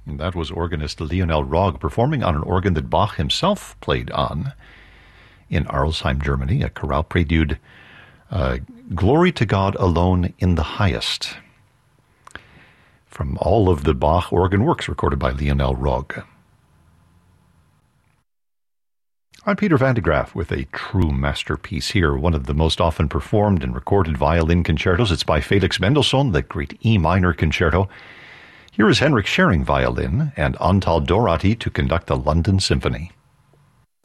And that was organist Lionel Rogge performing on an organ that Bach himself played on in Arlesheim, Germany, a chorale prelude, Glory to God Alone in the Highest, from all of the Bach organ works recorded by Lionel Rogge. I'm Peter Van de Graaff with a true masterpiece here, one of the most often performed and recorded violin concertos. It's by Felix Mendelssohn, the great E minor concerto. Here is Henrik Schering violin and Antal Dorati to conduct the London Symphony.